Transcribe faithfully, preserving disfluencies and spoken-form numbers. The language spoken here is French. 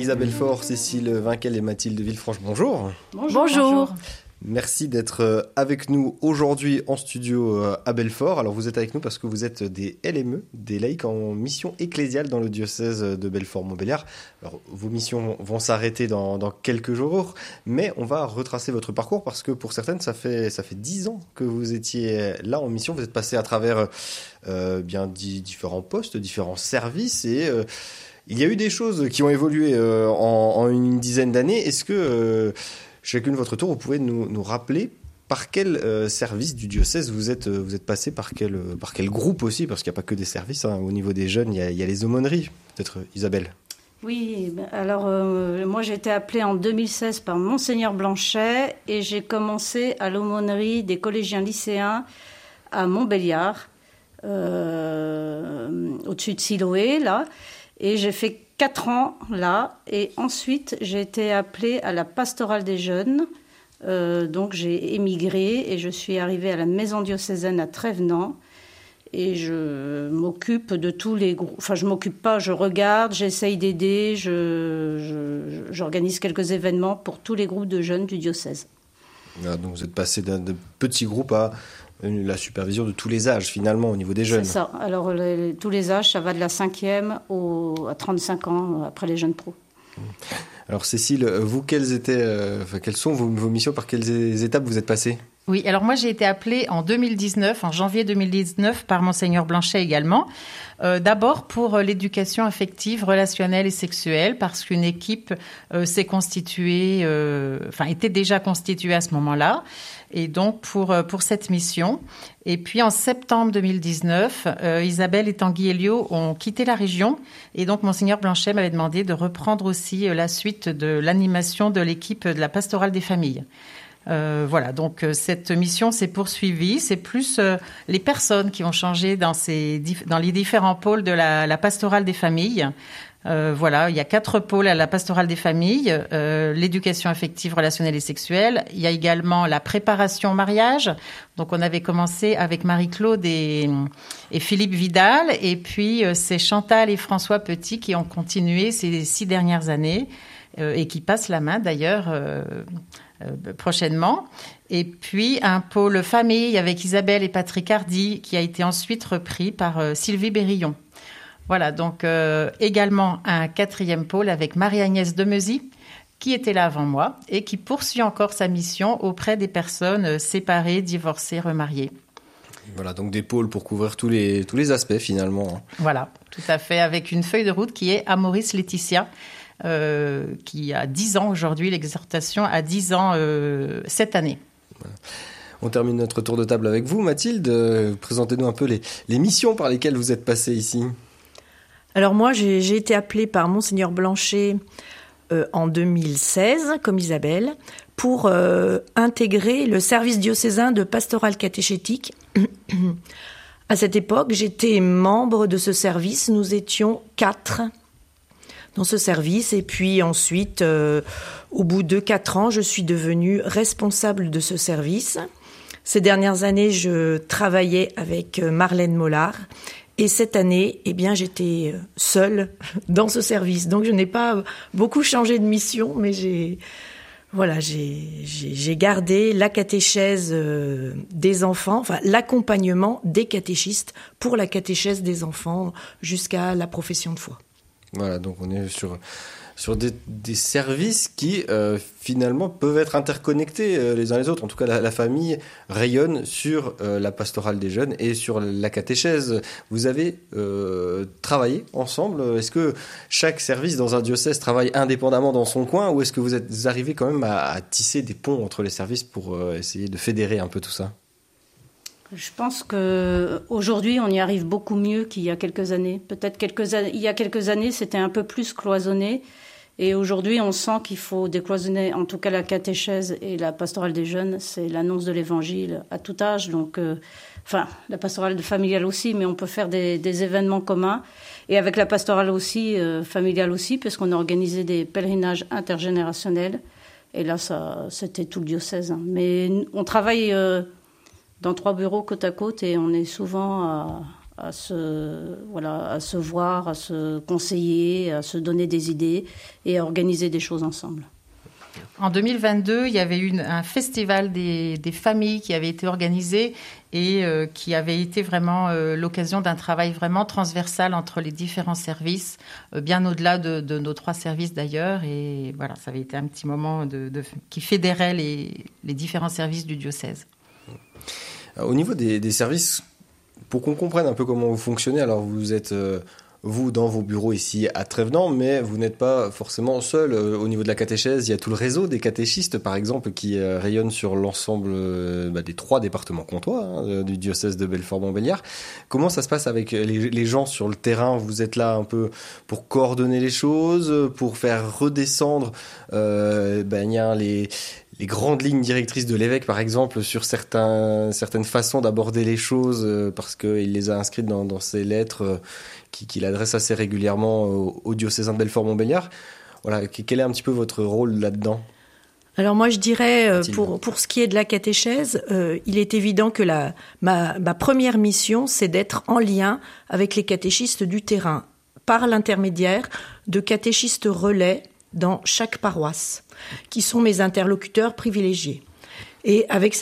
Isabelle Faure, Cécile Vinquel et Mathilde Villefranche, bonjour. Bonjour. Bonjour. Merci d'être avec nous aujourd'hui en studio à Belfort. Alors vous êtes avec nous parce que vous êtes des L M E, des laïcs en mission ecclésiale dans le diocèse de Belfort-Montbéliard. Alors vos missions vont s'arrêter dans, dans quelques jours, mais on va retracer votre parcours parce que pour certaines, ça fait ça fait dix ans que vous étiez là en mission. Vous êtes passé à travers euh, bien dix, différents postes, différents services et euh, il y a eu des choses qui ont évolué euh, en, en une dizaine d'années. Est-ce que euh, chacune de votre tour, vous pouvez nous, nous rappeler par quel euh, service du diocèse vous êtes, vous êtes passé, par quel, par quel groupe aussi, parce qu'il n'y a pas que des services, hein. Au niveau des jeunes, il y a, il y a les aumôneries. Peut-être Isabelle. Oui, alors euh, moi j'ai été appelée en deux mille seize par Monseigneur Blanchet et j'ai commencé à l'aumônerie des collégiens lycéens à Montbéliard, euh, au-dessus de Siloé, là. Et j'ai fait quatre ans là, et ensuite j'ai été appelée à la pastorale des jeunes. Euh, donc j'ai émigré et je suis arrivée à la maison diocésaine à Trévenant. Et je m'occupe de tous les groupes. Enfin, je m'occupe pas, je regarde, j'essaye d'aider, je, je, j'organise quelques événements pour tous les groupes de jeunes du diocèse. Ah, donc vous êtes passé d'un de petits groupes à la supervision de tous les âges, finalement, au niveau des jeunes. C'est ça. Alors, les, tous les âges, ça va de la cinquième au, à trente-cinq ans, après les jeunes pros. Alors, Cécile, vous, quelles, étaient, euh, enfin, quelles sont vos, vos missions? Par quelles étapes vous êtes passée? Oui, alors moi, j'ai été appelée en deux mille dix-neuf, en janvier deux mille dix-neuf, par Monseigneur Blanchet également. Euh, d'abord pour l'éducation affective, relationnelle et sexuelle, parce qu'une équipe euh, s'est constituée, euh, enfin, était déjà constituée à ce moment-là. Et donc, pour, pour cette mission. Et puis, en septembre deux mille dix-neuf, euh, Isabelle et Tanguy Elio ont quitté la région. Et donc, Monseigneur Blanchet m'avait demandé de reprendre aussi la suite de l'animation de l'équipe de la pastorale des familles. Euh, voilà, donc euh, cette mission s'est poursuivie. C'est plus euh, les personnes qui ont changé dans, ces, dans les différents pôles de la, la pastorale des familles. Euh, voilà, il y a quatre pôles à la pastorale des familles, euh, l'éducation affective, relationnelle et sexuelle. Il y a également la préparation au mariage. Donc, on avait commencé avec Marie-Claude et, et Philippe Vidal. Et puis, euh, c'est Chantal et François Petit qui ont continué ces six dernières années euh, et qui passent la main d'ailleurs euh, euh, prochainement. Et puis, un pôle famille avec Isabelle et Patrick Hardy qui a été ensuite repris par euh, Sylvie Berillon. Voilà, donc euh, également un quatrième pôle avec Marie-Agnès Demezy, qui était là avant moi et qui poursuit encore sa mission auprès des personnes séparées, divorcées, remariées. Voilà, donc des pôles pour couvrir tous les, tous les aspects finalement. Voilà, tout à fait, avec une feuille de route qui est Amoris Laetitia, euh, qui a dix ans aujourd'hui, l'exhortation a dix ans euh, cette année. Voilà. On termine notre tour de table avec vous, Mathilde. Euh, présentez-nous un peu les, les missions par lesquelles vous êtes passée ici. Alors moi, j'ai, j'ai été appelée par Monseigneur Blanchet euh, en deux mille seize, comme Isabelle, pour euh, intégrer le service diocésain de pastoral catéchétique. À cette époque, j'étais membre de ce service. Nous étions quatre dans ce service. Et puis ensuite, euh, au bout de quatre ans, je suis devenue responsable de ce service. Ces dernières années, je travaillais avec Marlène Mollard. Et cette année, eh bien, j'étais seule dans ce service. Donc, je n'ai pas beaucoup changé de mission, mais j'ai, voilà, j'ai, j'ai, j'ai gardé la catéchèse euh, des enfants, enfin, l'accompagnement des catéchistes pour la catéchèse des enfants jusqu'à la profession de foi. Voilà, donc on est sur, sur des, des services qui, euh, finalement, peuvent être interconnectés euh, les uns les autres. En tout cas, la, la famille rayonne sur euh, la pastorale des jeunes et sur la catéchèse. Vous avez euh, travaillé ensemble. Est-ce que chaque service dans un diocèse travaille indépendamment dans son coin ou est-ce que vous êtes arrivé quand même à, à tisser des ponts entre les services pour euh, essayer de fédérer un peu tout ça ? Je pense qu'aujourd'hui, on y arrive beaucoup mieux qu'il y a quelques années. Peut-être quelques années, il y a quelques années, c'était un peu plus cloisonné. Et aujourd'hui, on sent qu'il faut décloisonner, en tout cas la catéchèse et la pastorale des jeunes, c'est l'annonce de l'évangile à tout âge. Donc, euh, enfin, la pastorale familiale aussi, mais on peut faire des, des événements communs. Et avec la pastorale aussi, euh, familiale aussi, parce qu'on a organisé des pèlerinages intergénérationnels. Et là, ça, c'était tout le diocèse. Hein. Mais on travaille... Euh, dans trois bureaux côte à côte et on est souvent à, à se, voilà, à se voir, à se conseiller, à se donner des idées et à organiser des choses ensemble. En deux mille vingt-deux, il y avait eu un festival des, des familles qui avait été organisé et euh, qui avait été vraiment euh, l'occasion d'un travail vraiment transversal entre les différents services, euh, bien au-delà de, de nos trois services d'ailleurs. Et voilà, ça avait été un petit moment de, de, qui fédérait les, les différents services du diocèse. Au niveau des, des services, pour qu'on comprenne un peu comment vous fonctionnez, alors vous êtes... Euh vous, dans vos bureaux ici à Trévenans, mais vous n'êtes pas forcément seul. Au niveau de la catéchèse, il y a tout le réseau des catéchistes, par exemple, qui euh, rayonne sur l'ensemble euh, bah, des trois départements comtois hein, du diocèse de Belfort-Montbéliard. Comment ça se passe avec les, les gens sur le terrain? Vous êtes là un peu pour coordonner les choses, pour faire redescendre euh, ben, y a les... les grandes lignes directrices de l'évêque, par exemple, sur certains, certaines façons d'aborder les choses, euh, parce qu'il les a inscrites dans, dans ses lettres euh, qu'il, qu'il adresse assez régulièrement au, au diocésain de Belfort-Montbéliard. Voilà, quel est un petit peu votre rôle là-dedans ? Alors moi, je dirais, euh, pour, pour ce qui est de la catéchèse, euh, il est évident que la, ma, ma première mission, c'est d'être en lien avec les catéchistes du terrain, par l'intermédiaire de catéchistes relais dans chaque paroisse, qui sont mes interlocuteurs privilégiés. Et avec